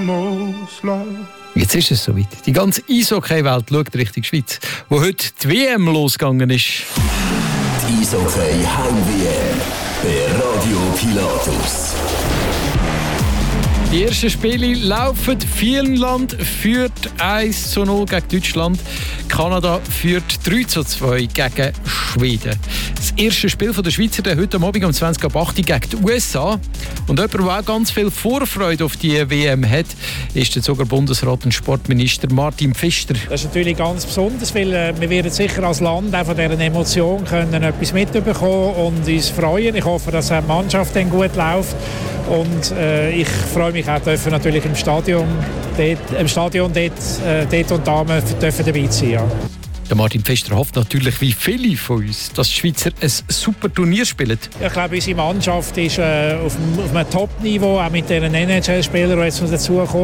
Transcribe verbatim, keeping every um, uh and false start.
almost love. Jetzt ist es soweit. Die ganze Eishockey-Welt schaut Richtung Schweiz, wo heute die W M losgegangen ist. Die Eishockey-Heim-W M bei Radio Pilatus. Die ersten Spiele laufen. Finnland führt eins zu null gegen Deutschland. Kanada führt drei zu zwei gegen Schweden. Das erste Spiel der Schweizer heute am Abend um zwanzig Uhr acht gegen die U S A. Und jemand, der auch ganz viel Vorfreude auf die W M hat, ist der sogar Bundesrat und Sportminister Martin Pfister. Das ist natürlich ganz besonders, weil äh, wir werden sicher als Land auch von dieser Emotion können etwas mitbekommen und uns freuen. Ich hoffe, dass die Mannschaft dann gut läuft. Und äh, ich freue mich auch, dürfen natürlich im Stadion, dort, im Stadion dort, äh, dort und Damen dürfen dabei sein. Ja. Der Martin Pfister hofft natürlich, wie viele von uns, dass die Schweizer ein super Turnier spielen. Ich glaube, unsere Mannschaft ist äh, auf, auf einem Top-Niveau, auch mit den N H L-Spielern, die jetzt dazukommen.